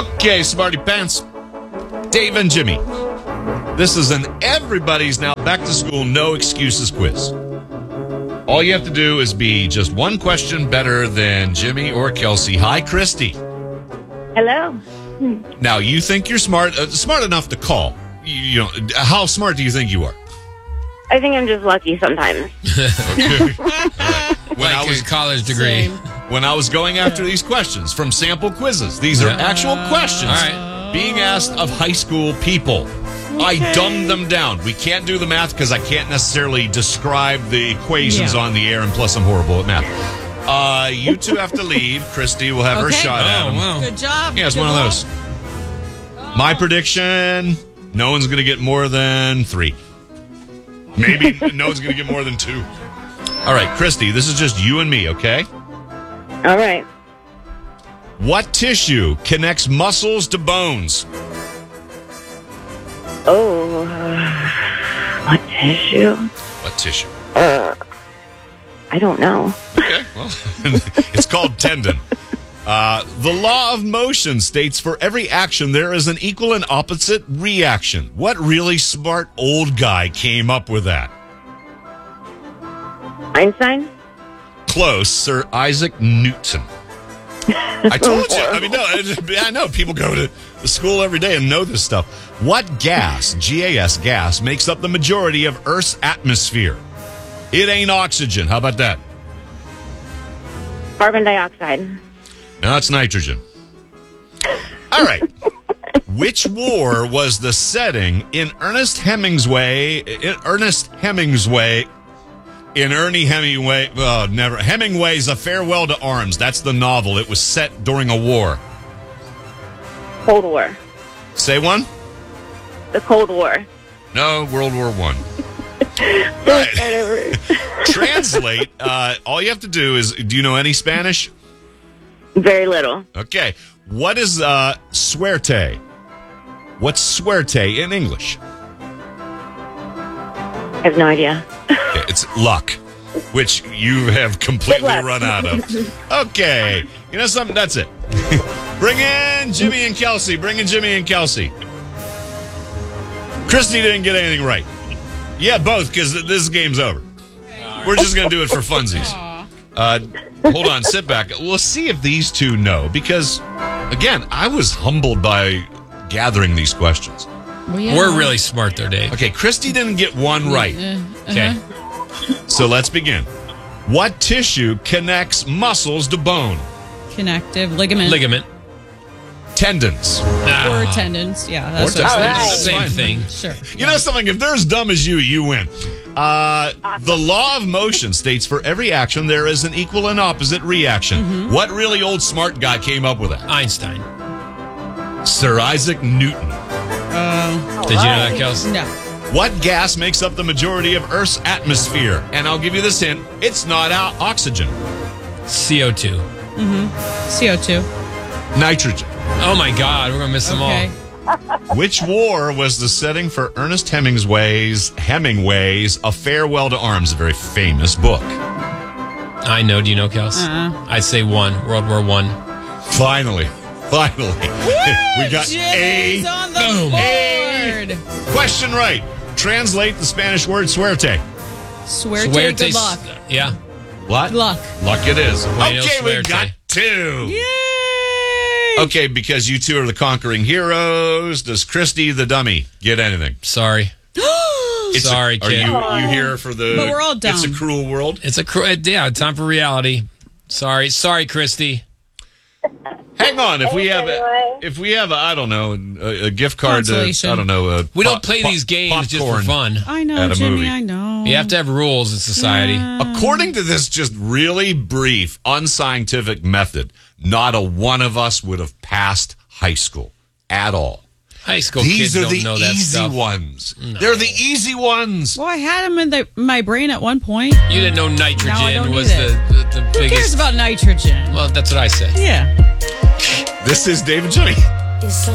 Okay, Smarty Pants. Dave and Jimmy. This is an everybody's now back to school, no excuses quiz. All you have to do is be just one question better than Jimmy or Kelsey. Hi, Christy. Hello. Now, you think you're smart enough to call. You know, how smart do you think you are? I think I'm just lucky sometimes. When I was a college degree. When I was going after these questions from sample quizzes, these are actual questions being asked of high school people. I dumbed them down. We can't do the math because I can't necessarily describe the equations on the air, and plus I'm horrible at math. You two have to leave. Christy will have her shot at him. Wow. Good job. Yeah, it's one of those. My prediction, no one's going to get more than 3. Maybe no one's going to get more than 2. All right, Christy, this is just you and me, okay? All right. What tissue connects muscles to bones? Oh, what tissue? What tissue? I don't know. Okay, well, it's called tendon. The law of motion states for every action there is an equal and opposite reaction. What really smart old guy came up with that? Einstein? Close, Sir Isaac Newton. I told you. I mean, no, I know people go to school every day and know this stuff. What gas, G-A-S, gas, makes up the majority of Earth's atmosphere? It ain't oxygen. How about that? Carbon dioxide. No, it's nitrogen. All right. Which war was the setting in Ernest Hemingway? Hemingway's A Farewell to Arms. That's the novel. It was set during a war. Cold War. Say one? The Cold War. No, World War I. Right. Translate. All you have to do is, do you know any Spanish? Very little. Okay. What is suerte? What's suerte in English? I have no idea. Okay, it's luck, which you have completely Good luck. run out of. Okay. You know something? That's it. Bring in Jimmy and Kelsey. Christy didn't get anything right. Yeah, both, because this game's over. We're just going to do it for funsies. Hold on, sit back. Let's see if these two know, because, again, I was humbled by gathering these questions. We're really smart there, Dave. Okay, Christy didn't get one right. Okay. So let's begin. What tissue connects muscles to bone? Connective ligament. Tendons. Or tendons. Yeah, that's Or what tendons. Same thing. Sure. You know something? If they're as dumb as you win. The law of motion states for every action there is an equal and opposite reaction. Mm-hmm. What really old smart guy came up with that? Einstein. Sir Isaac Newton. Did you know that, Kelsey? No. What gas makes up the majority of Earth's atmosphere? And I'll give you this hint. It's not oxygen. CO2. CO2. Nitrogen. Oh, my God. We're going to miss them Okay. all. Which war was the setting for Ernest Hemingway's A Farewell to Arms, a very famous book? I know. Do you know, Kelsey? I'd say World War I. Finally. We got Jimmy's on the board. question right. Translate the Spanish word suerte. Suerte, good luck. Yeah. What? Luck. Luck it is. Bueno Okay, we suerte. got 2. Yay! Okay, because you two are the conquering heroes, does Christy the dummy get anything? Sorry. Sorry, Are kid. you here for the... But we're all dumb. It's a cruel world? It's time for reality. Sorry, Christy. Hang on, if we have, I don't know, a gift card to, Consolation. I don't know, We don't play these games just for popcorn. fun. I know, At a Jimmy, movie. I know. You have to have rules in society. According to this just really brief, unscientific method, not a one of us would have passed high school at all. High school These kids are don't the know that easy stuff. ones. They're the easy ones. Well, I had them in my brain at one point. You didn't know Now I nitrogen don't was need it. the Who cares biggest. about nitrogen? Well, that's what I said. Yeah. This is David Jimmy.